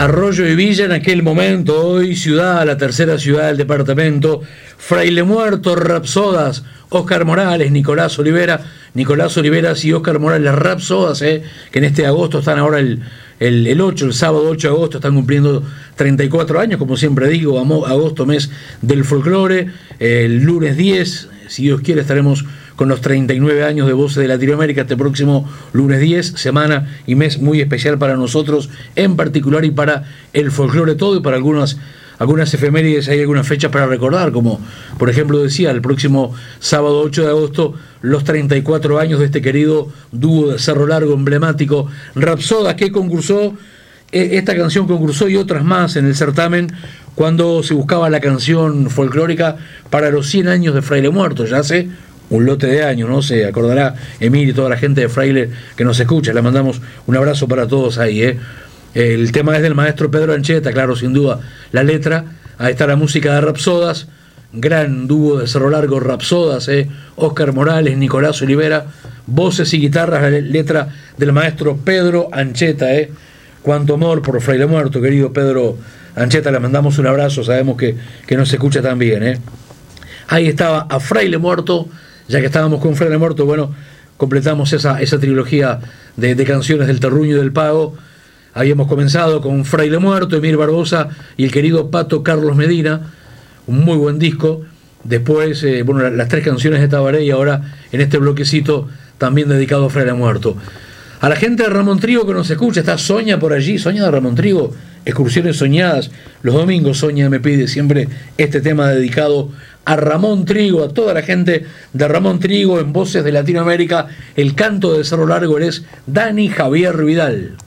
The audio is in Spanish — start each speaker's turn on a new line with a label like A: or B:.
A: Arroyo y Villa en aquel momento, hoy ciudad, la tercera ciudad del departamento. Fraile Muerto, Rapsodas, Óscar Morales, Nicolás Oliveras y Óscar Morales, Rapsodas, que en este agosto están ahora el sábado 8 de agosto, están cumpliendo 34 años, como siempre digo, agosto, mes del folclore. El lunes 10, si Dios quiere, estaremos con los 39 años de Voces de Latinoamérica, este próximo lunes 10, semana y mes muy especial para nosotros en particular y para el folclore todo, y para algunas efemérides. Hay algunas fechas para recordar, como por ejemplo decía, el próximo sábado 8 de agosto, los 34 años de este querido dúo de Cerro Largo emblemático, Rapsodas, que concursó, esta canción concursó y otras más en el certamen cuando se buscaba la canción folclórica para los 100 años de Fraile Muerto, ya hace un lote de años, ¿no? Se acordará Emilio y toda la gente de Fraile que nos escucha. Le mandamos un abrazo para todos ahí, El tema es del maestro Pedro Ancheta, claro, sin duda. La letra, ahí está la música de Rapsodas, gran dúo de Cerro Largo, Rapsodas, Óscar Morales, Nicolás Olivera, voces y guitarras, la letra del maestro Pedro Ancheta, Cuánto amor por Fraile Muerto, querido Pedro Ancheta, le mandamos un abrazo, sabemos que nos escucha también, Ahí estaba a Fraile Muerto. Ya que estábamos con Fraile Muerto, bueno, completamos esa trilogía de canciones del Terruño y del Pago. Habíamos comenzado con Fraile Muerto, Emir Barbosa y el querido Pato Carlos Medina, un muy buen disco. Después, las 3 canciones de Tabaré, y ahora en este bloquecito también dedicado a Fraile Muerto. A la gente de Ramón Trigo que nos escucha, está Soña por allí, Soña de Ramón Trigo, excursiones soñadas. Los domingos Soña me pide siempre este tema dedicado a Ramón Trigo, a toda la gente de Ramón Trigo en Voces de Latinoamérica. El canto de Cerro Largo es Dani Javier Vidal.